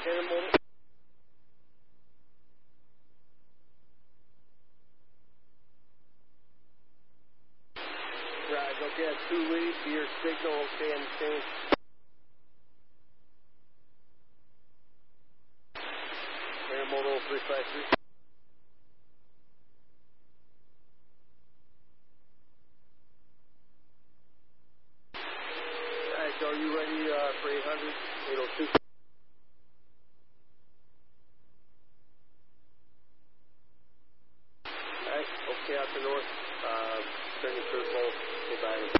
intermodal. Right, okay, that's 2 leads. Your signal, okay, on the same. Intermodal 353. Alright, so are you ready for 800? 802. Alright, okay, out to north. Turn your curve pole. Goodbye.